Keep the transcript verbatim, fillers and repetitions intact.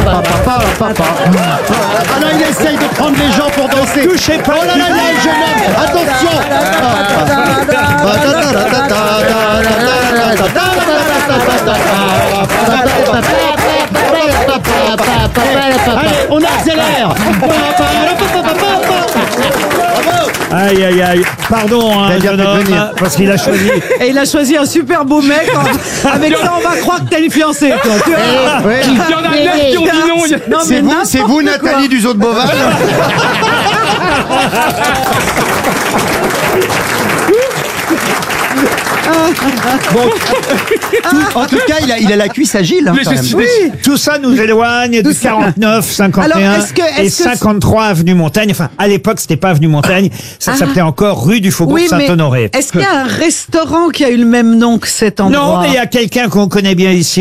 là, il essaye de prendre les gens pour danser. Touchez pas. Oh là là, il y a un jeune homme. Attention. Allez, on accélère. Aïe, aïe, aïe. Pardon, hein, T'as bien jeune fait de homme, venir. parce qu'il a choisi. Et il a choisi un super beau mec. Avec ça, on va croire que t'as une fiancée, toi. Tu vois. Oui. Il y en a neuf qui ont dit non. il y a- Non, C'est mais vous, n'importe c'est vous, quoi. Nathalie du Zoo de Beauval. Bon, tout- en tout cas, il a, il a la cuisse agile. Hein, Mais quand je même. suis- Oui. Tout ça nous éloigne du quarante-neuf, cinquante et un Alors, est-ce que- est-ce et que- cinquante-trois avenue Montaigne. Enfin, à l'époque, c'était pas avenue Montaigne. Ça Ah. s'appelait encore rue du Faubourg Oui, mais Saint-Honoré. est-ce qu'il y a un restaurant qui a eu le même nom que cet endroit? Non, mais il y a quelqu'un qu'on connaît bien ici